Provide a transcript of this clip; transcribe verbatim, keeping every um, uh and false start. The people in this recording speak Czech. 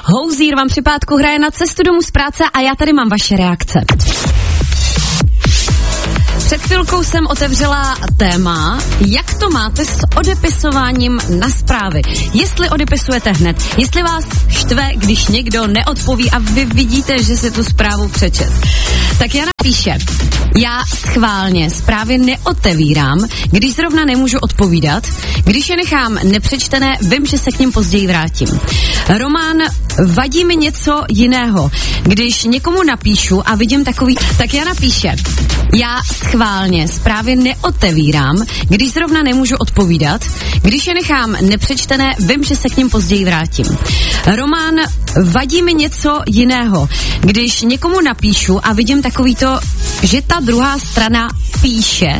Houzír vám při pátku hraje na cestu domů z práce a já tady mám vaše reakce. Před chvilkou jsem otevřela téma, jak to máte s odepisováním na zprávy. Jestli odepisujete hned, jestli vás štve, když někdo neodpoví a vy vidíte, že si tu zprávu přečet. Tak Jana píše, já schválně zprávy neotevírám, když zrovna nemůžu odpovídat. Když je nechám nepřečtené, vím, že se k ním později vrátím. Román, vadí mi něco jiného. Když někomu napíšu a vidím takový, tak Jana píše, já schválně zprávy neotevírám, když zrovna nemůžu odpovídat. Když je nechám nepřečtené, vím, že se k ním později vrátím. Román, vadí mi něco jiného. Když někomu napíšu a vidím takový to, že ta druhá strana píše